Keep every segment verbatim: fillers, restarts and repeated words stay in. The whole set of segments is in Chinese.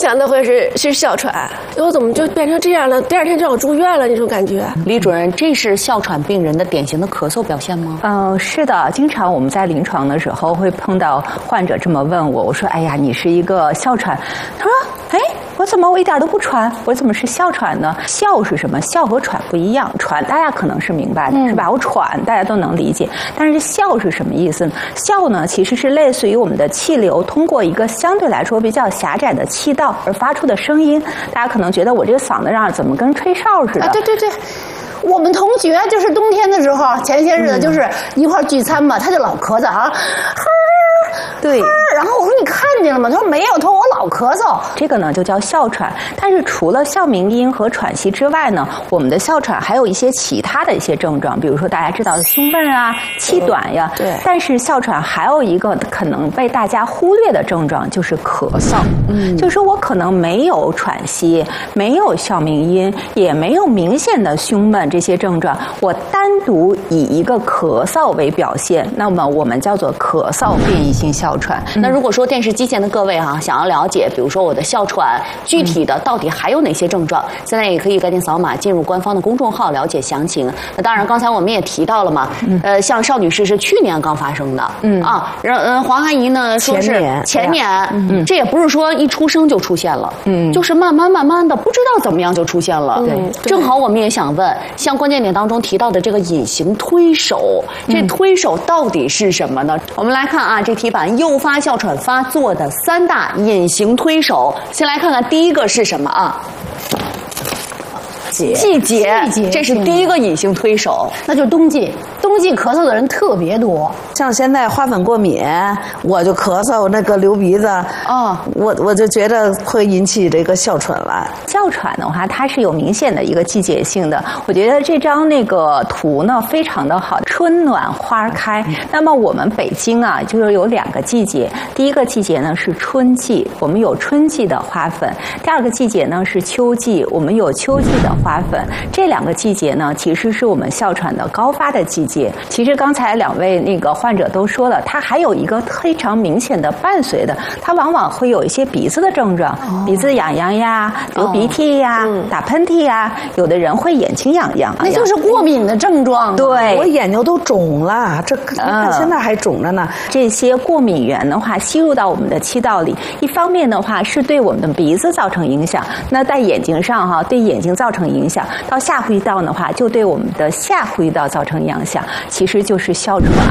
想的会是是哮喘，我怎么就变成这样了？第二天就让我住院了那种感觉。 李主任，这是哮喘病人的典型的咳嗽表现吗？ 嗯、呃，是的，经常我们在临床的时候会碰到患者这么问我，我说：“哎呀，你是一个哮喘。”他说：“哎。”我怎么我一点都不喘？我怎么是哮喘呢？哮是什么？哮和喘不一样。喘大家可能是明白的，嗯、是吧？我喘大家都能理解，但是哮是什么意思呢？哮呢其实是类似于我们的气流通过一个相对来说比较狭窄的气道而发出的声音。大家可能觉得我这个嗓子让怎么跟吹哨似的？ 啊，对对对。我们同学就是冬天的时候，前些日子就是一块聚餐嘛，他就老咳嗽啊， 对。 然后我说你看见了吗？他说没有，他说我老咳嗽。 这个呢就叫哮喘。但是除了哮鸣音和喘息之外呢，我们的哮喘还有一些其他的一些症状，比如说大家知道的胸闷啊、气短呀。 对。 但是哮喘还有一个可能被大家忽略的症状就是咳嗽。嗯。就是说我可能没有喘息，没有哮鸣音，也没有明显的胸闷这些症状，我单独以一个咳嗽为表现，那么我们叫做咳嗽变异性哮喘。 嗯、那如果说电视机前的各位哈、啊，想要了解，比如说我的哮喘具体的到底还有哪些症状，嗯、现在也可以赶紧扫码进入官方的公众号了解详情。那当然，刚才我们也提到了嘛，嗯、呃，像邵女士是去年刚发生的，嗯啊，然呃黄阿姨呢说是前年，嗯，这也不是说一出生就出现了，嗯，就是慢慢慢慢的不知道怎么样就出现了，对，正好我们也想问，像关键点当中提到的这个隐形推手，这推手到底是什么呢？嗯、我们来看啊，这题板诱发哮喘发作的三大隐形推手，先来看看第一个是什么啊？季节，季节，这是第一个隐形推手， 那就是冬季。冬季咳嗽的人特别多， 像现在花粉过敏，我就咳嗽，那个流鼻子，哦，我我就觉得会引起这个哮喘了。 哮喘的话，它是有明显的一个季节性的。我觉得这张那个图呢非常的好，春暖花开。嗯、那么我们北京啊，就是有两个季节，第一个季节呢是春季，我们有春季的花粉；第二个季节呢是秋季，我们有秋季的花粉。这两个季节呢，其实是我们哮喘的高发的季节。其实刚才两位那个患者都说了，它还有一个非常明显的伴随的，它往往会有一些鼻子的症状，哦、鼻子痒痒呀，流鼻涕呀，哦、打喷嚏呀，有的人会眼睛痒痒， 那就是过敏的症状。 对， 我眼睛都肿了，这看现在还肿着呢。 嗯、这些过敏源的话，吸入到我们的气道里，一方面的话是对我们的鼻子造成影响，那在眼睛上哈，对眼睛造成影响，到下呼吸道的话，就对我们的下呼吸道造成影响。其实就是哮喘。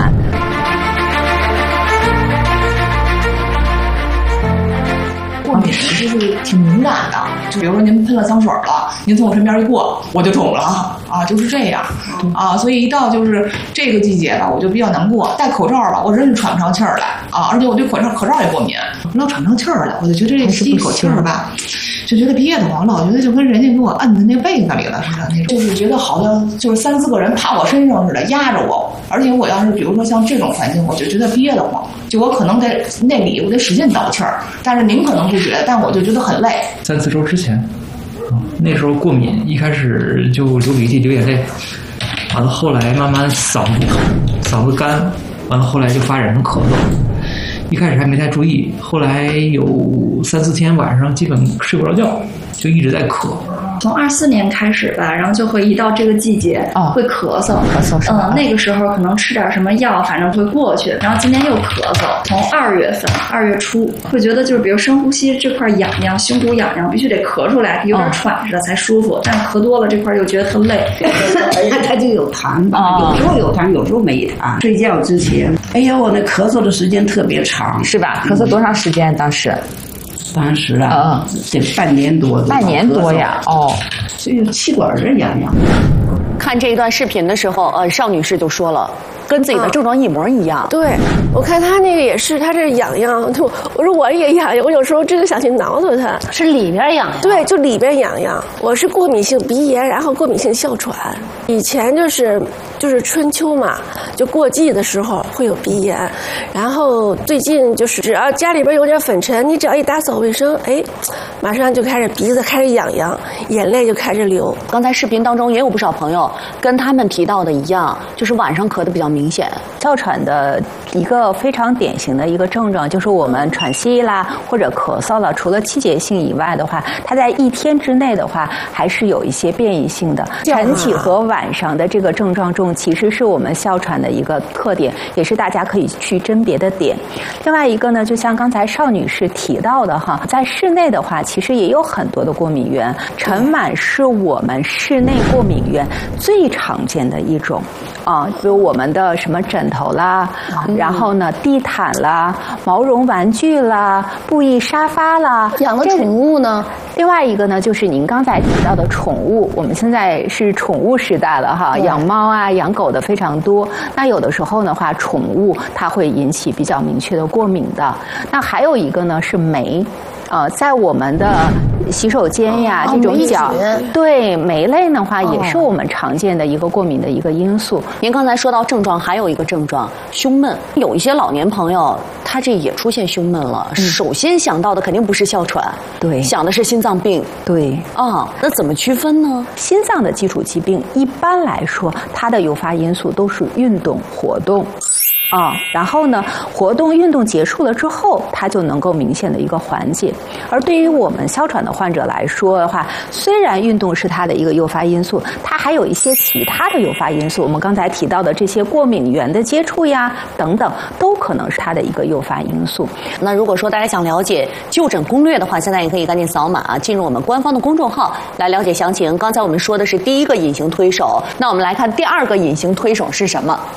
过敏其实是挺敏感的，就比如说您喷了香水了，您从我身边一过，我就肿了啊，就是这样啊，所以一到就是这个季节了，我就比较难过。戴口罩了，我真是喘不上气儿来啊，而且我对口罩口罩也过敏，我老喘不上气儿来，我就觉得这吸一口气儿吧。就觉得憋得慌，老觉得就跟人家给我摁在那被子里了似的那种，就是觉得好像就是三四个人趴我身上似的压着我，而且我要是比如说像这种环境，我就觉得憋得慌，就我可能在那里我得使劲倒气儿，但是您可能不觉得，但我就觉得很累。 三四周之前，啊，那时候过敏，一开始就流鼻涕、流眼泪，完了后来慢慢嗓子疼、嗓子干，完了后来就发展成咳嗽。一开始还没太注意，后来有三四天晚上基本睡不着觉，就一直在咳。 从二四年开始吧，然后就会一到这个季节、哦、会咳嗽， 咳嗽是吧？ 嗯，那个时候可能吃点什么药，反正会过去。然后今年又咳嗽，从二月份二月初会觉得就是比如深呼吸这块痒痒，胸骨痒痒，必须得咳出来，有点喘似的才舒服。哦、但咳多了这块又觉得特累， 它它就有痰吧，有时候有痰，有时候没痰。睡觉之前，哎呀，我那咳嗽的时间特别长， 是吧？咳嗽多长时间？当时？ 当时啊，嗯，得半年多， 半年多呀，哦， 所以气管这痒痒。 看这一段视频的时候，呃，邵女士就说了，跟自己的症状一模一样。 啊、对，我看她那个也是，她这痒痒，就我说我也痒痒，我有时候真的想去挠挠它。 是里边痒痒？ 对，就里边痒痒。我是过敏性鼻炎，然后过敏性哮喘。以前就是就是春秋嘛，就过季的时候会有鼻炎，然后最近就是只要家里边有点粉尘，你只要一打扫卫生，哎，马上就开始鼻子开始痒痒，眼泪就开始流。 刚才视频当中也有不少朋友跟他们提到的一样，就是晚上咳得比较明显？ 哮喘的一个非常典型的一个症状就是我们喘息啦或者咳嗽了，除了季节性以外的话，它在一天之内的话还是有一些变异性的。晨起和晚上的这个症状中，其实是我们哮喘的一个特点，也是大家可以去甄别的点。另外一个呢，就像刚才邵女士提到的哈，在室内的话，其实也有很多的过敏源，尘螨是我们室内过敏源最常见的一种啊，比如我们的什么枕头啦，嗯、然后呢地毯啦、毛绒玩具啦、布艺沙发啦， 养的宠物呢？ 另外一个呢，就是您刚才提到的宠物，我们现在是宠物时代了哈，养猫啊、养狗的非常多。那有的时候的话，宠物它会引起比较明确的过敏的。那还有一个呢是霉。呃，在我们的洗手间呀， 哦、 这种角，对霉类的话，也是我们常见的一个过敏的一个因素。 您刚才说到症状，还有一个症状胸闷，有一些老年朋友他这也出现胸闷了。嗯、首先想到的肯定不是哮喘， 对， 想的是心脏病， 对。 啊、哦，那怎么区分呢？ 心脏的基础疾病一般来说，它的诱发因素都是运动活动。啊、嗯，然后呢，活动运动结束了之后，它就能够明显的一个缓解。而对于我们哮喘的患者来说的话，虽然运动是它的一个诱发因素，它还有一些其他的诱发因素。我们刚才提到的这些过敏源的接触呀，等等，都可能是它的一个诱发因素。 那如果说大家想了解就诊攻略的话，现在也可以赶紧扫码进入我们官方的公众号来了解详情。刚才我们说的是第一个隐形推手，那我们来看第二个隐形推手是什么？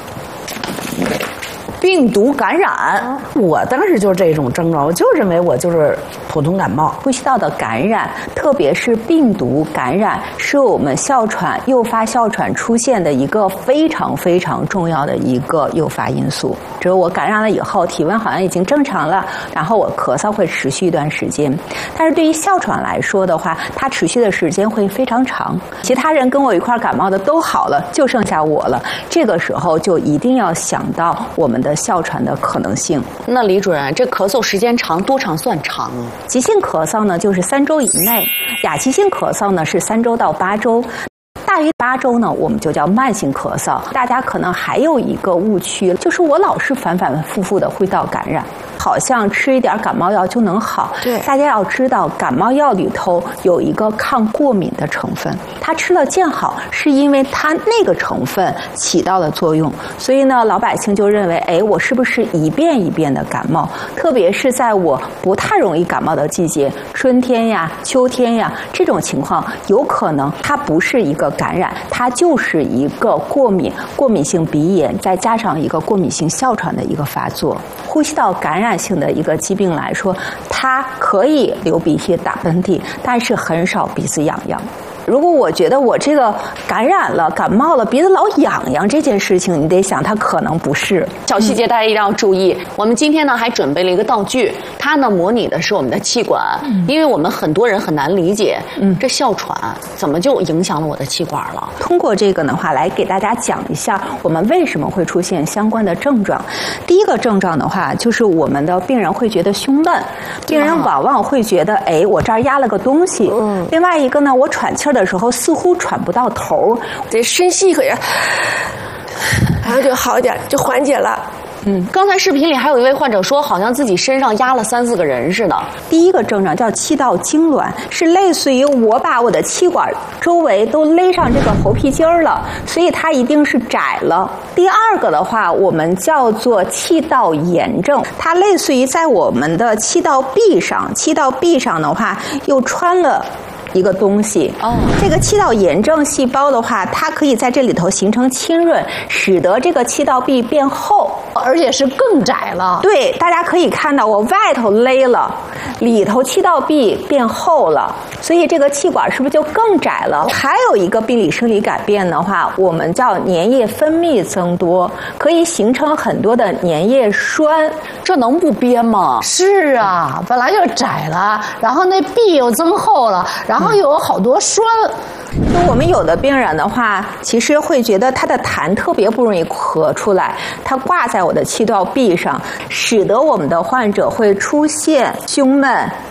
病毒感染， 我当时就是这种症状，我就认为我就是普通感冒。 呼吸道的感染，特别是病毒感染，是我们哮喘诱发哮喘出现的一个非常非常重要的一个诱发因素。只有我感染了以后，体温好像已经正常了，然后我咳嗽会持续一段时间。但是对于哮喘来说的话，它持续的时间会非常长。其他人跟我一块感冒的都好了，就剩下我了。这个时候就一定要想到我们的哮喘的可能性。 那李主任，这咳嗽时间长多长算长啊？ 急性咳嗽呢，就是三周以内；亚急性咳嗽呢是三周到八周。大于八周呢，我们就叫慢性咳嗽。大家可能还有一个误区，就是我老是反反复复的呼吸道感染，好像吃一点感冒药就能好。 对， 大家要知道，感冒药里头有一个抗过敏的成分，它吃了见好，是因为它那个成分起到了作用。所以呢，老百姓就认为，哎，我是不是一遍一遍的感冒？特别是在我不太容易感冒的季节，春天呀、秋天呀，这种情况有可能它不是一个感染，它就是一个过敏，过敏性鼻炎，再加上一个过敏性哮喘的一个发作。呼吸道感染性的一个疾病来说，它可以流鼻涕、打喷嚏，但是很少鼻子痒痒。如果我觉得我这个感染了、感冒了，鼻子老痒痒这件事情，你得想它可能不是。 小细节大家一定要注意。嗯、我们今天呢还准备了一个道具，它呢模拟的是我们的气管，嗯、因为我们很多人很难理解，嗯，这哮喘怎么就影响了我的气管了？ 通过这个的话，来给大家讲一下我们为什么会出现相关的症状。第一个症状的话，就是我们的病人会觉得胸闷，病人往往会觉得，哎，我这儿压了个东西。嗯。另外一个呢，我喘气儿的时候似乎喘不到头， 得深吸一口气，然后就好一点，就缓解了。 嗯，刚才视频里还有一位患者说，好像自己身上压了三四个人似的。 第一个症状叫气道痉挛，是类似于我把我的气管周围都勒上这个喉皮筋儿了，所以它一定是窄了。第二个的话，我们叫做气道炎症，它类似于在我们的气道壁上，气道壁上的话又穿了一个东西。哦，这个气道炎症细胞的话，它可以在这里头形成浸润，使得这个气道壁变厚， 而且是更窄了。 对，大家可以看到我外头勒了，里头气道壁变厚了，所以这个气管是不是就更窄了？还有一个病理生理改变的话，我们叫粘液分泌增多，可以形成很多的粘液栓。 这能不憋吗？ 是啊，本来就窄了，然后那壁又增厚了，然后又有好多栓。 就我们有的病人的话，其实会觉得他的痰特别不容易咳出来，它挂在我的气道壁上，使得我们的患者会出现胸闷、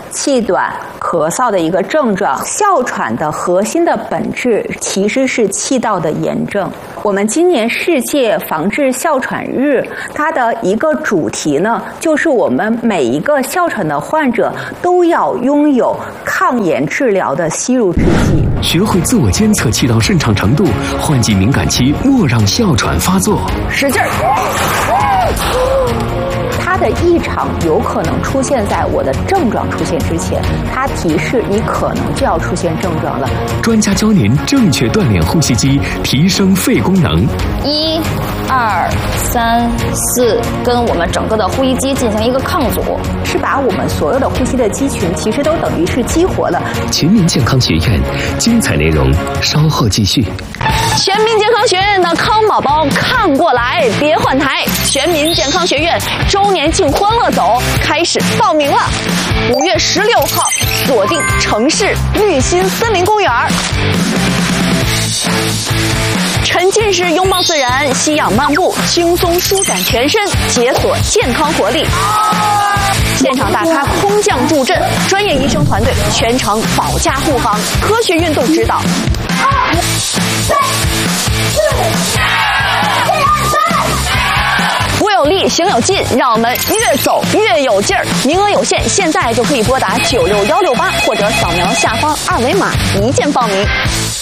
气短、咳嗽的一个症状。哮喘的核心的本质其实是气道的炎症。我们今年世界防治哮喘日，它的一个主题呢，就是我们每一个哮喘的患者都要拥有抗炎治疗的吸入制剂。 学会自我监测气道顺畅程度，换季敏感期莫让哮喘发作。 使劲儿！ 它的异常有可能出现在我的症状出现之前，它提示你可能就要出现症状了。 专家教您正确锻炼呼吸机，提升肺功能。 一、二、三、四，跟我们整个的呼吸机进行一个抗阻， 是把我们所有的呼吸的肌群其实都等于是激活了。 全民健康学院精彩内容稍后继续。 全民健康学院的康宝宝看过来，别换台！全民健康学院周年庆欢乐走开始报名了，五月十六号锁定城市绿心森林公园。沉浸式拥抱自然，吸氧漫步，轻松舒展全身，解锁健康活力。现场大咖空降助阵，专业医生团队全程保驾护航，科学运动指导。二、三、四、一、二、三。步有力，行有劲，让我们越走越有劲儿。名额有限，现在就可以拨打九六幺六八或者扫描下方二维码一键报名。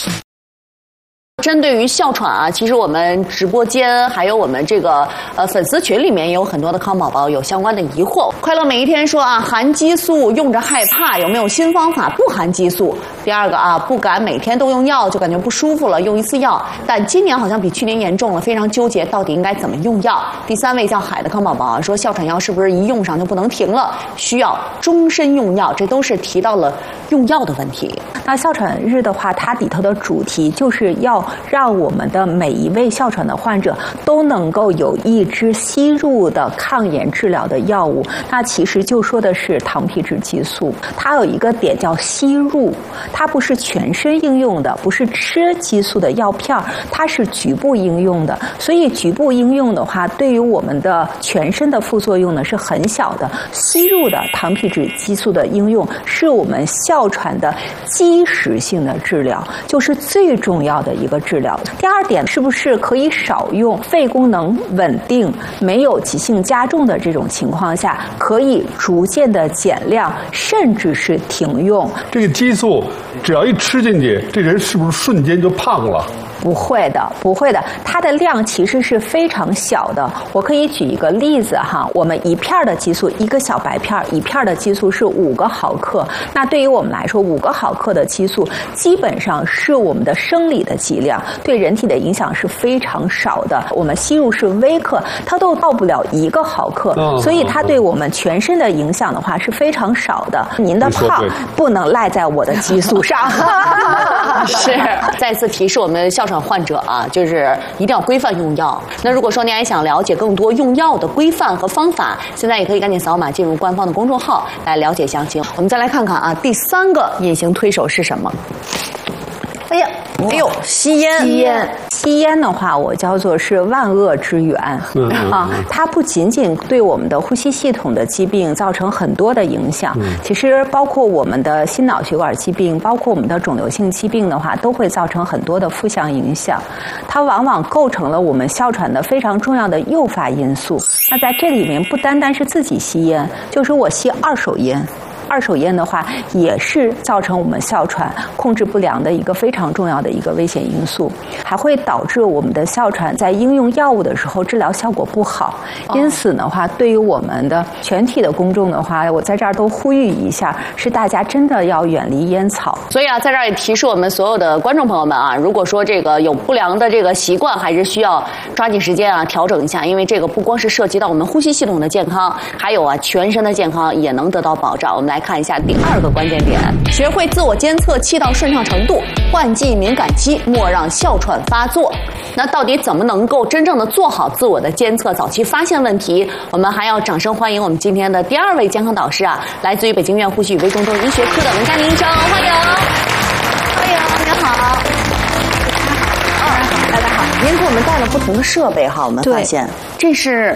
针对于哮喘啊，其实我们直播间还有我们这个呃粉丝群里面也有很多的康宝宝有相关的疑惑。快乐每一天说啊，含激素用着害怕，有没有新方法不含激素？第二个啊，不敢每天都用药，就感觉不舒服了，用一次药，但今年好像比去年严重了，非常纠结，到底应该怎么用药？第三位叫海的康宝宝啊，说哮喘药是不是一用上就不能停了，需要终身用药？这都是提到了用药的问题。 那哮喘日的话，它里头的主题就是要让我们的每一位哮喘的患者都能够有一支吸入的抗炎治疗的药物。那其实就说的是糖皮质激素，它有一个点叫吸入，它不是全身应用的，不是吃激素的药片，它是局部应用的。所以局部应用的话，对于我们的全身的副作用呢是很小的。吸入的糖皮质激素的应用是我们哮喘的基石性的治疗，就是最重要的一个治疗。第二点，是不是可以少用？肺功能稳定、没有急性加重的这种情况下，可以逐渐的减量，甚至是停用。 这个激素只要一吃进去，这人是不是瞬间就胖了？ 不会的，不会的，它的量其实是非常小的。我可以举一个例子哈，我们一片的激素，一个小白片，一片的激素是五个毫克。那对于我们来说，五个毫克的激素基本上是我们的生理的剂量，对人体的影响是非常少的。我们吸入是微克，它都到不了一个毫克， 哦、 所以它对我们全身的影响的话是非常少的。您的胖不能赖在我的激素上。 是，再次提示我们哮喘患者啊，就是一定要规范用药。那如果说您还想了解更多用药的规范和方法，现在也可以赶紧扫码进入官方的公众号来了解详情。我们再来看看啊，第三个隐形推手是什么？哎呀，哎呦，吸烟， 吸烟，吸烟的话，我叫做是万恶之源啊！它不仅仅对我们的呼吸系统的疾病造成很多的影响，其实包括我们的心脑血管疾病，包括我们的肿瘤性疾病的话，都会造成很多的负向影响。它往往构成了我们哮喘的非常重要的诱发因素。那在这里面，不单单是自己吸烟，就是我吸二手烟。二手烟的话，也是造成我们哮喘控制不良的一个非常重要的一个危险因素，还会导致我们的哮喘在应用药物的时候治疗效果不好。因此的话，对于我们的全体的公众的话，我在这儿都呼吁一下，是大家真的要远离烟草。 所以啊，在这儿也提示我们所有的观众朋友们啊，如果说这个有不良的这个习惯，还是需要抓紧时间啊调整一下，因为这个不光是涉及到我们呼吸系统的健康，还有啊全身的健康也能得到保障。我们来看一下第二个关键点，学会自我监测气道顺畅程度，换季敏感期莫让哮喘发作。那到底怎么能够真正的做好自我的监测，早期发现问题？我们还要掌声欢迎我们今天的第二位健康导师啊，来自于北京医院呼吸与微中症医学科的文佳妮医生，欢迎，欢迎，您好。大家好，您给我们带了不同的设备哈，我们发现这是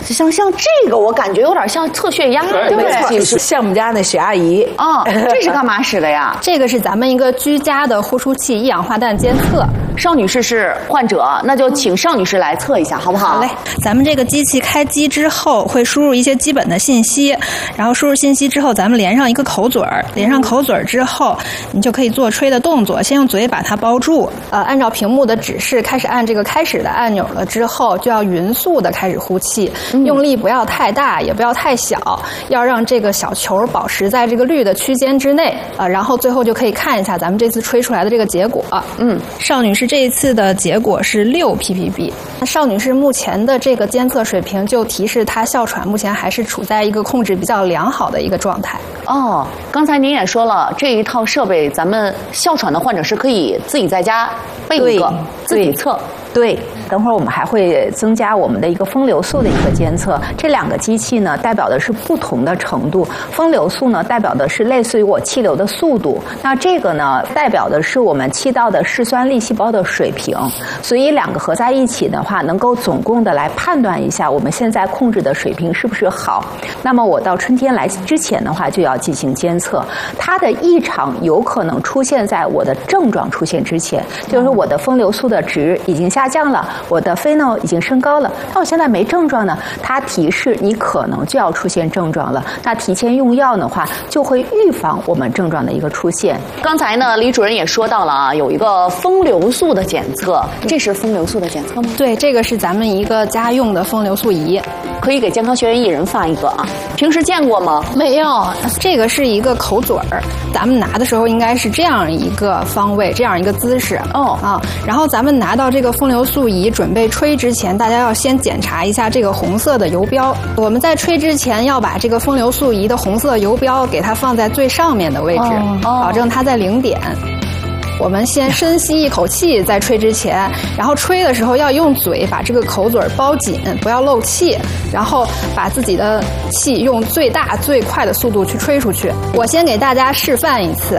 像像这个，我感觉有点像测血压，对不对？ 是像我们家那血压仪啊，这是干嘛使的呀？ 这个是咱们一个居家的呼出气一氧化氮监测。 邵女士是患者，那就请邵女士来测一下，好不好？ 好嘞。咱们这个机器开机之后会输入一些基本的信息，然后输入信息之后，咱们连上一个口嘴儿，连上口嘴儿之后，你就可以做吹的动作，先用嘴把它包住。呃，按照屏幕的指示开始按这个开始的按钮了之后，就要匀速的开始呼气，用力不要太大，也不要太小，要让这个小球保持在这个绿的区间之内。呃，然后最后就可以看一下咱们这次吹出来的这个结果。嗯，邵女士这一次的结果是六 P P B。那邵女士目前的这个监测水平就提示她哮喘目前还是处在一个控制比较良好的一个状态。 哦，刚才您也说了，这一套设备咱们哮喘的患者是可以自己在家备一个，自己测。 对，等会儿我们还会增加我们的一个风流速的一个监测。这两个机器呢，代表的是不同的程度。风流速呢，代表的是类似于我气流的速度。那这个呢，代表的是我们气道的嗜酸粒细胞的水平。所以两个合在一起的话，能够总共的来判断一下我们现在控制的水平是不是好。那么我到春天来之前的话，就要进行监测。它的异常有可能出现在我的症状出现之前，就是我的风流速的值已经下降了，我的菲诺已经升高了，但我现在没症状呢，它提示你可能就要出现症状了。那提前用药的话，就会预防我们症状的一个出现。 刚才呢，李主任也说到了啊，有一个风流速的检测，这是风流速的检测吗？ 对，这个是咱们一个家用的风流速仪， 可以给健康学员一人发一个啊。平时见过吗？ 没有，这个是一个口嘴儿，咱们拿的时候应该是这样一个方位，这样一个姿势。哦啊，然后咱们拿到这个风流速仪准备吹之前，大家要先检查一下这个红色的游标。我们在吹之前要把这个风流速仪的红色游标给它放在最上面的位置，哦、保证它在零点。我们先深吸一口气，在吹之前，然后吹的时候要用嘴把这个口嘴包紧，不要漏气，然后把自己的气用最大最快的速度去吹出去。我先给大家示范一次。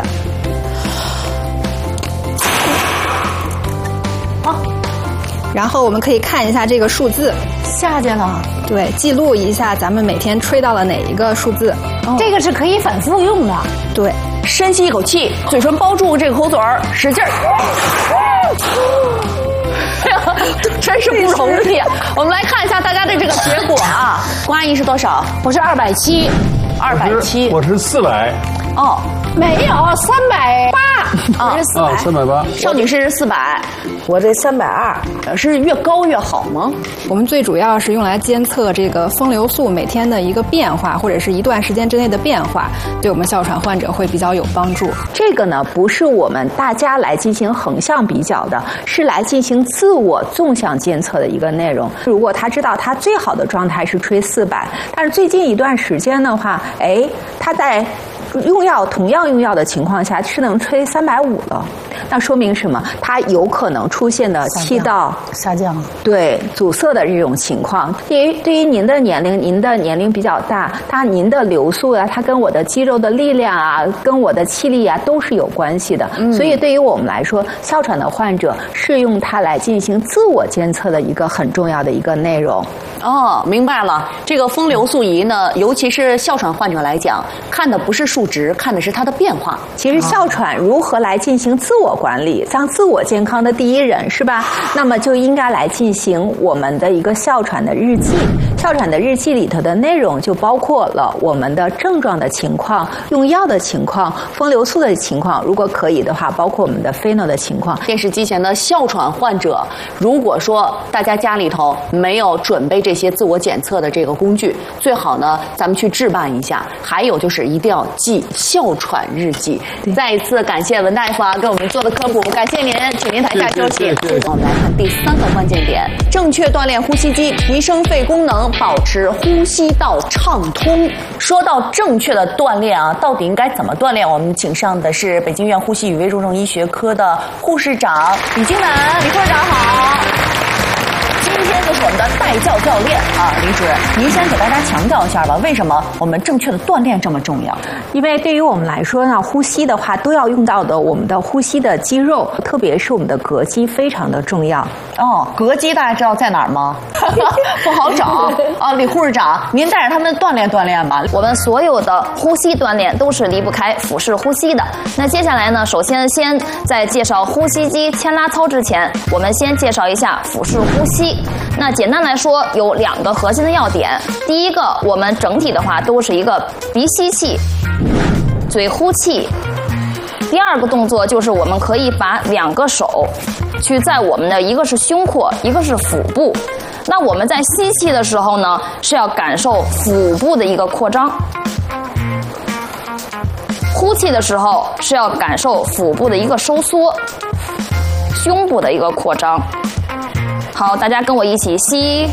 好，然后我们可以看一下这个数字， 下去了。 对，记录一下咱们每天吹到了哪一个数字。 哦、这个是可以反复用的。 对。 深吸一口气，嘴唇包住这个口嘴儿，使劲儿。真是不容易。我们来看一下大家的这个结果啊。关阿姨是多少？ 我是二百七， 二百七。 我是四百。 哦， 没有三百八， 我是四百。三百八。 邵女士是四百， 我这三百二。 是越高越好吗？ 我们最主要是用来监测这个风流速每天的一个变化，或者是一段时间之内的变化，对我们哮喘患者会比较有帮助。 这个呢，不是我们大家来进行横向比较的，是来进行自我纵向监测的一个内容。如果他知道他最好的状态是吹四百，但是最近一段时间的话，哎，他在用药同样用药的情况下是能吹三百五了，那说明什么？它有可能出现的气道下降了， 对阻塞的这种情况。对于对于您的年龄，您的年龄比较大，它您的流速啊，它跟我的肌肉的力量啊，跟我的气力啊都是有关系的。嗯、所以对于我们来说，哮喘的患者是用它来进行自我监测的一个很重要的一个内容。 哦，明白了。这个风流速仪呢，尤其是哮喘患者来讲，看的不是数值，看的是它的变化。 其实哮喘如何来进行自我管理，当自我健康的第一人是吧？那么就应该来进行我们的一个哮喘的日记。哮喘的日记里头的内容就包括了我们的症状的情况、用药的情况、风流速的情况，如果可以的话，包括我们的菲诺的情况。 电视机前的哮喘患者，如果说大家家里头没有准备这些自我检测的这个工具，最好呢咱们去置办一下。还有就是一定要记哮喘日记。再一次感谢文大夫啊给我们做的科普，感谢您，请您台下休息。我们来看第三个关键点：正确锻炼呼吸机，提升肺功能，保持呼吸道畅通。说到正确的锻炼啊，到底应该怎么锻炼？我们请上的是北京医院呼吸与危重症医学科的护士长李金兰，李科长好。 天就是我们的带教教练啊，李主任，您先给大家强调一下吧，为什么我们正确的锻炼这么重要？ 因为对于我们来说呢，呼吸的话都要用到的我们的呼吸的肌肉，特别是我们的膈肌非常的重要。 哦，膈肌大家知道在哪儿吗？不好找啊，李护士长，您带着他们锻炼锻炼吧。 我们所有的呼吸锻炼都是离不开腹式呼吸的。那接下来呢，首先先在介绍呼吸肌牵拉操之前，我们先介绍一下腹式呼吸。那简单来说，有两个核心的要点。第一个，我们整体的话都是一个鼻吸气，嘴呼气。第二个动作就是我们可以把两个手去在我们的一个是胸廓，一个是腹部。那我们在吸气的时候呢，是要感受腹部的一个扩张；呼气的时候是要感受腹部的一个收缩，胸部的一个扩张。好，大家跟我一起吸，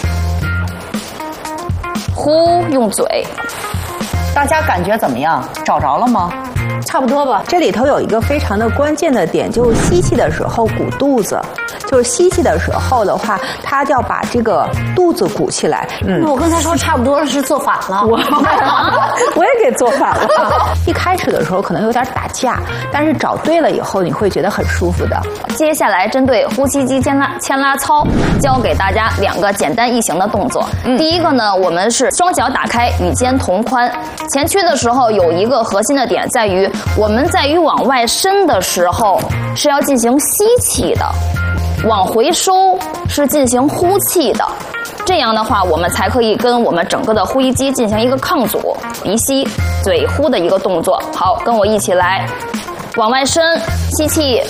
呼，用嘴。 大家感觉怎么样？找着了吗？ 差不多吧。这里头有一个非常的关键的点，就是吸气的时候鼓肚子，就是吸气的时候的话，它就要把这个肚子鼓起来。 嗯，我刚才说差不多是做反了， 我我也给做反了。一开始的时候可能有点打架，但是找对了以后，你会觉得很舒服的。 接下来针对呼吸肌牵拉牵拉操，教给大家两个简单易行的动作。嗯、第一个呢，我们是双脚打开，与肩同宽。前屈的时候有一个核心的点在于，我们在于往外伸的时候是要进行吸气的，往回收是进行呼气的。这样的话，我们才可以跟我们整个的呼吸肌进行一个抗阻，鼻吸嘴呼的一个动作。好，跟我一起来，往外伸，吸气，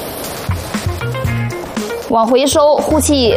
往回收，呼气。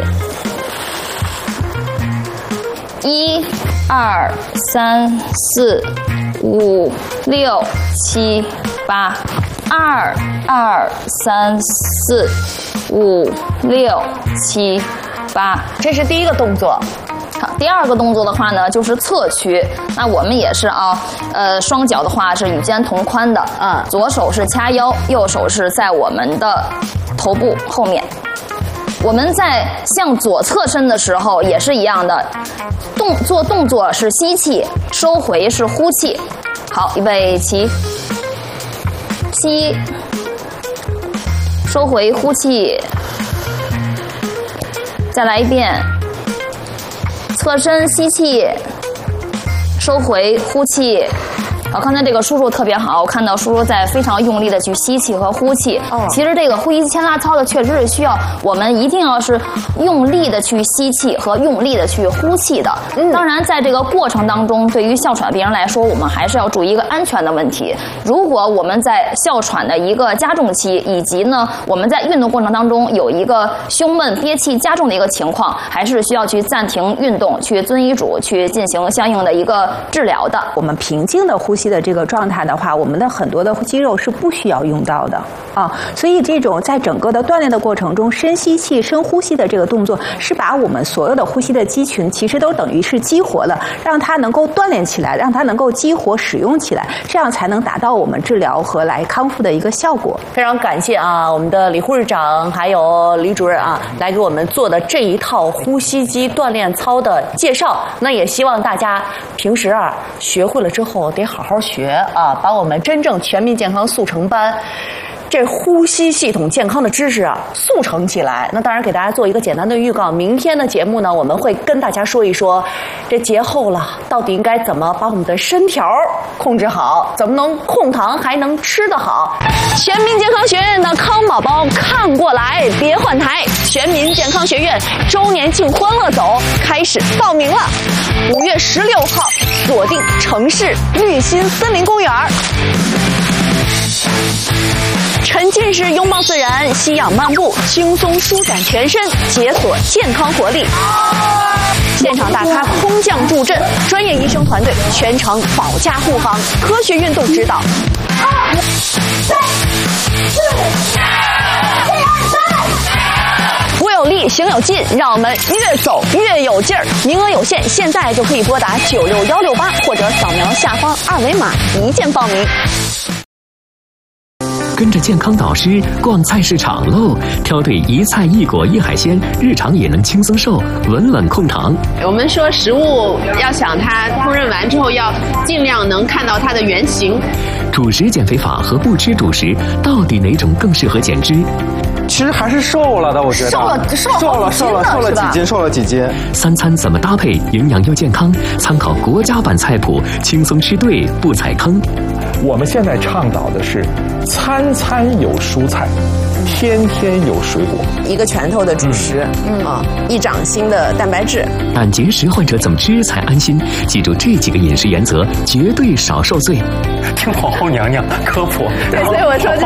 一、二、三、四、五、六、七、八。二、二、三、四、五、六、七、八。 这是第一个动作。 好，第二个动作的话呢，就是侧屈。那我们也是啊，呃，双脚的话是与肩同宽的，嗯，左手是掐腰，右手是在我们的头部后面。我们在向左侧伸的时候也是一样的，动做动作是吸气，收回是呼气。好，预备起，吸，收回呼气，再来一遍，侧身吸气，收回呼气。好，刚才这个叔叔特别好，我看到叔叔在非常用力的去吸气和呼气。哦，其实这个呼吸牵拉操的确实是需要我们一定要是用力的去吸气和用力的去呼气的。嗯，当然在这个过程当中，对于哮喘病人来说，我们还是要注意一个安全的问题。如果我们在哮喘的一个加重期，以及呢我们在运动过程当中有一个胸闷憋气加重的一个情况，还是需要去暂停运动，去遵医嘱去进行相应的一个治疗的。 我们平静的呼吸的这个状态的话，我们的很多的肌肉是不需要用到的啊，所以这种在整个的锻炼的过程中，深吸气、深呼吸的这个动作，是把我们所有的呼吸的肌群，其实都等于是激活了，让它能够锻炼起来，让它能够激活使用起来，这样才能达到我们治疗和来康复的一个效果。 非常感谢啊，我们的李护士长还有李主任啊，来给我们做的这一套呼吸肌锻炼操的介绍。那也希望大家平时啊学会了之后得好好学啊，把我们真正全民健康速成班这呼吸系统健康的知识啊速成起来。那当然给大家做一个简单的预告，明天的节目呢，我们会跟大家说一说这节后了到底应该怎么把我们的身条控制好，怎么能控糖还能吃得好。全民健康学院的康宝宝看过来，别换台。全民健康学院周年庆欢乐走开始报名了，五月十六号锁定城市绿心森林公园，沉浸式拥抱自然，吸氧漫步，轻松舒展全身，解锁健康活力。现场大咖空降助阵，专业医生团队全程保驾护航，科学运动指导。二三四，一二三，我有力，行有劲，让我们越走越有劲儿。名额有限，现在就可以拨打九六幺六八或者扫描下方二维码一键报名。 跟着健康导师逛菜市场喽，挑对一菜一果一海鲜，日常也能轻松瘦，稳稳控糖。 我们说食物要想它烹饪完之后，要尽量能看到它的原型。 主食减肥法和不吃主食，到底哪种更适合减脂？ 其实还是瘦了的，我觉得瘦了瘦了瘦了瘦了瘦了几斤，瘦了几斤。 三餐怎么搭配，营养又健康？参考国家版菜谱，轻松吃对，不踩坑。 我们现在倡导的是餐餐有蔬菜，天天有水果， 一个拳头的主食，嗯啊，一掌心的蛋白质。 胆结石患者怎么吃才安心？记住这几个饮食原则，绝对少受罪。 听皇后娘娘科普。 对，所以我说就